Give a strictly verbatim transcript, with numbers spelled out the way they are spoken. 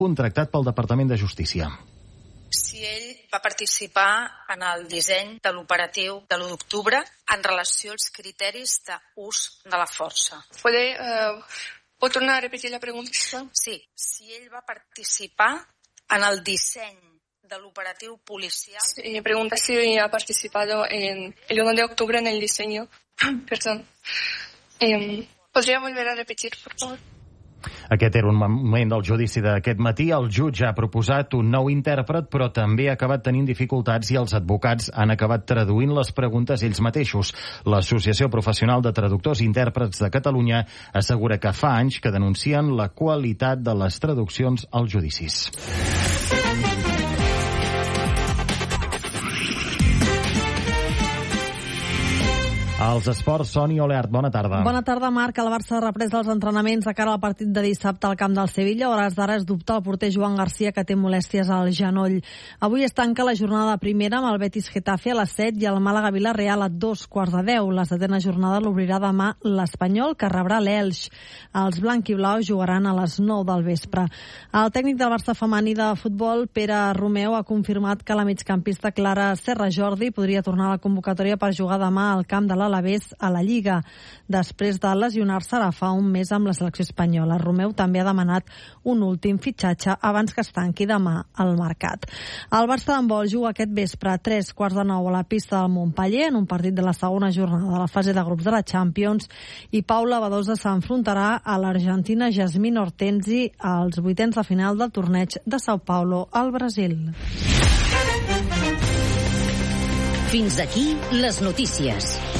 contractat pel Departament de Justícia. Si ell va participar en el disseny de l'operatiu de l'u d'octubre en relació als criteris d'ús de la força. ¿Puede, uh, ¿Puedo tornar a repetir la pregunta? Sí, si ell va participar en el disseny de l'operatiu policial. Sí, mi pregunta es si ha participado en el uno de octubre en el diseño. Perdón. Eh, ¿Podría volver a repetir, por favor? Aquest era un moment del judici d'aquest matí. El jutge ha proposat un nou intèrpret, però també ha acabat tenint dificultats i els advocats han acabat traduint les preguntes ells mateixos. L'Associació Professional de Traductors i Intèrprets de Catalunya assegura que fa anys que denuncien la qualitat de les traduccions als judicis. Els esports, Soni Oleart, bona tarda. Bona tarda, Marc. El Barça ha reprès els entrenaments de cara al partit de dissabte al camp del Sevilla. A hores d'ara es dubta el porter Joan Garcia, que té molèsties al genoll. Avui es tanca la jornada primera amb el Betis Getafe a les set i el Màlaga Vila-real a dos quarts de deu. La setena jornada l'obrirà demà l'Espanyol, que rebrà l'Elx. Els blanc-i-blaus jugaran a les nou del vespre. El tècnic del Barça femení de futbol, Pere Romeu, ha confirmat que la migcampista Clara Serra Jordi podria tornar a la convocatòria per jugar demà al camp de l'Alavés a la Lliga, després de lesionar-se ara fa un mes amb la selecció espanyola. Romeu també ha demanat un últim fitxatge abans que es tanqui demà al mercat. El Barça d'handbol juga aquest vespre a tres quarts de nou a la pista del Montpeller en un partit de la segona jornada de la fase de grups de la Champions, i Paula Badosa s'enfrontarà a l'argentina Jasmine Hortensi als vuitens de final del torneig de Sao Paulo al Brasil. Fins aquí les notícies.